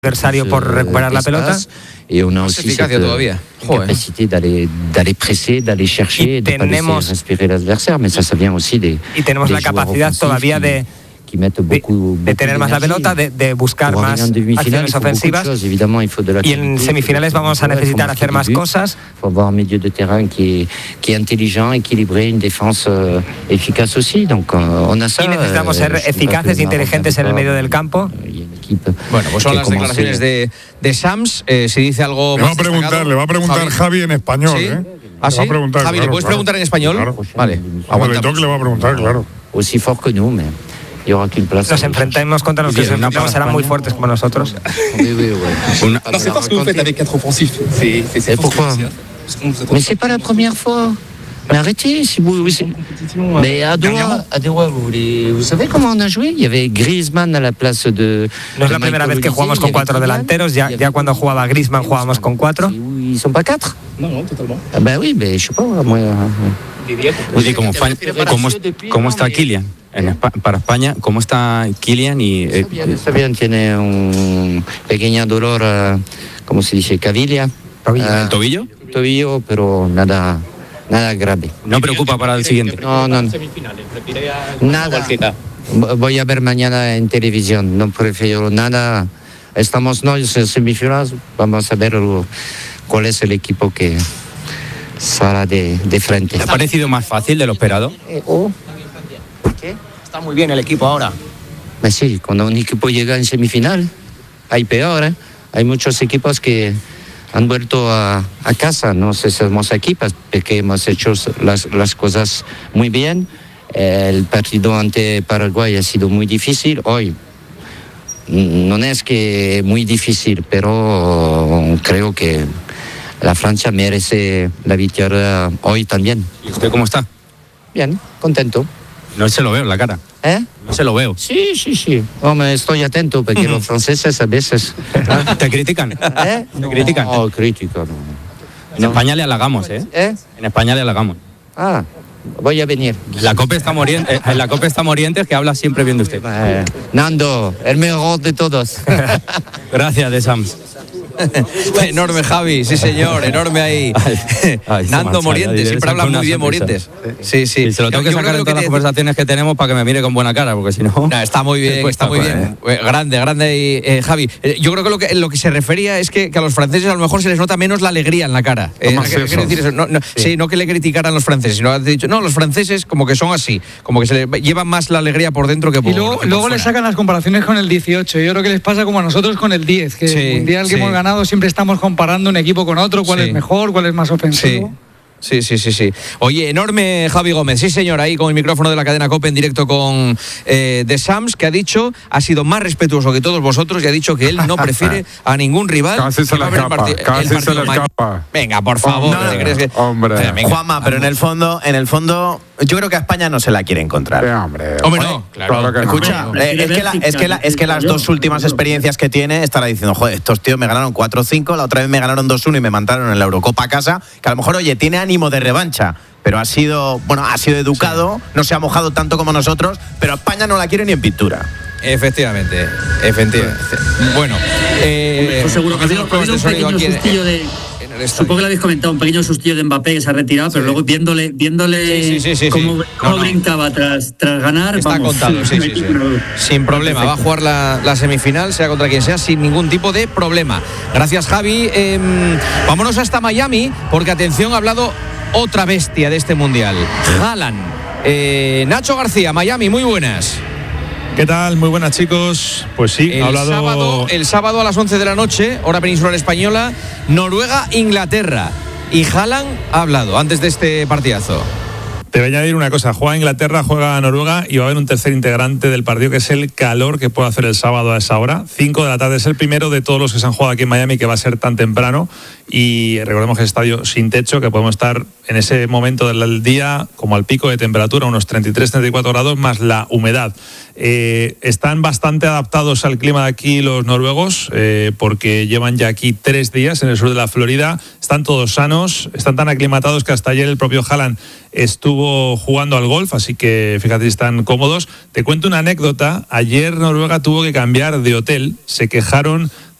adversario por recuperar la pelota. Et on a aussi cette capacité d'aller presser, d'aller chercher, de ne pas laisser respirer l'adversaire, mais ça vient aussi des y tenemos la capacidad todavía de tener más la pelota, de buscar más acciones ofensivas. Y en semifinales vamos a necesitar hacer más cosas. Avoir un milieu de terrain qui est intelligent, équilibré, une défense efficace aussi. Donc on a ça. Y necesitamos ser eficaces e inteligentes en el medio del campo. Bueno, pues son las declaraciones de Sams. Si dice algo le va a preguntar Javi en español. ¿Sí? ¿Ah, sí? Javi, claro, ¿le puedes preguntar en español? Claro. Vale. Aguantamos. Le va a preguntar, claro. Aussi fort que nous, mais nos enfrentemos contra los que se enfrentamos, serán muy fuertes como nosotros. Non, c'est parce que vous faites avec 4 offensifs. C'est pourquoi? Mais c'est pas la première fois. Mais arrêtez, si vous. Mais à Doha, vous savez comment on a joué? Il y avait Griezmann à la place de. No es la primera vez que jugamos con 4 delanteros. Ya cuando jugaba Griezmann jugábamos con 4. Ils sont pas 4? Non, totalement. Ah ben oui, mais je sais pas, moi. Oye, ¿cómo está Kylian? Para España, ¿cómo está Kylian? Está bien, tiene un pequeño dolor, ¿cómo se dice? Cavilla. ¿El tobillo? Tobillo, pero nada grave. ¿No preocupa para el siguiente? No. Nada. Voy a ver mañana en televisión, no prefiero nada. Estamos en semifinales, vamos a ver cuál es el equipo que sale de frente. ¿Te ha parecido más fácil de lo esperado? ¿Qué? Está muy bien el equipo ahora. Pues sí, cuando un equipo llega en semifinal, hay peor, ¿eh? Hay muchos equipos que han vuelto a casa, no sé si somos equipos, porque hemos hecho las cosas muy bien. El partido ante Paraguay ha sido muy difícil. Hoy no es que muy difícil, pero creo que la Francia merece la victoria hoy también. ¿Y usted cómo está? Bien, contento. No se lo veo en la cara. No se lo veo. Sí. Hombre, estoy atento porque los franceses a veces... ¿Te critican? ¿Te critican? No, critican. En España le halagamos, ¿eh? En España le halagamos. Voy a venir. La Copa está Morientes, que habla siempre bien de usted. Nando, el mejor de todos. Gracias, de Sams. Enorme, Javi, sí señor, enorme ahí. Nando Morientes, siempre habla muy bien Morientes. Sí. Y se lo tengo que sacar en todas las conversaciones que tenemos para que me mire con buena cara, porque si no... Está muy bien, está muy bien. Grande, Javi. Yo creo que lo que se refería es que a los franceses a lo mejor se les nota menos la alegría en la cara. ¿Qué quiere decir eso? No que le criticaran los franceses, sino han dicho, no, los franceses como que son así, como que se les llevan más la alegría por dentro que por fuera. Y luego le sacan las comparaciones con el 18. Yo creo que les pasa como a nosotros con el 10, que el mundial que hemos ganado siempre estamos comparando un equipo con otro, cuál es mejor, cuál es más ofensivo. Sí. Oye, enorme Javi Gómez, sí señor, ahí con el micrófono de la cadena COPE en directo con De Sams, que ha sido más respetuoso que todos vosotros y ha dicho que él no prefiere a ningún rival. Casi se le escapa. Venga, por favor. No, ¿te crees que... Hombre. Juanma, pero en el fondo, yo creo que a España no se la quiere encontrar. Hombre, no, claro. Que escucha, no. Es que las dos últimas experiencias que tiene estará diciendo, joder, estos tíos me ganaron 4-5, la otra vez me ganaron 2-1 y me mandaron en la Eurocopa a casa, que a lo mejor, oye, tiene ánimo de revancha, pero ha sido educado, no se ha mojado tanto como nosotros, pero a España no la quiere ni en pintura. Efectivamente. Bueno, seguro que ha habido un pequeño sustillo de... Supongo que lo habéis comentado, un pequeño sustillo de Mbappé que se ha retirado, pero luego viéndole cómo brincaba tras ganar. Está contado, sí. Sin problema, va a jugar la semifinal, sea contra quien sea, sin ningún tipo de problema. Gracias, Javi. Vámonos hasta Miami, porque atención, ha hablado otra bestia de este mundial, Haaland. Nacho García, Miami, muy buenas. ¿Qué tal? Muy buenas, chicos. Pues sí, ha hablado... El sábado a las 11 de la noche, hora peninsular española, Noruega-Inglaterra. Y Haaland ha hablado antes de este partidazo. Te voy a añadir una cosa, juega Inglaterra, juega Noruega y va a haber un tercer integrante del partido que es el calor que puede hacer el sábado a esa hora. 5 de la tarde es el primero de todos los que se han jugado aquí en Miami, que va a ser tan temprano, y recordemos que es estadio sin techo, que podemos estar en ese momento del día como al pico de temperatura, unos 33-34 grados más la humedad. Están bastante adaptados al clima de aquí los noruegos, porque llevan ya aquí 3 días en el sur de la Florida, están todos sanos, están tan aclimatados que hasta ayer el propio Haaland estuvo jugando al golf, así que fíjate si están cómodos. Te cuento una anécdota. Ayer Noruega tuvo que cambiar de hotel, se quejaron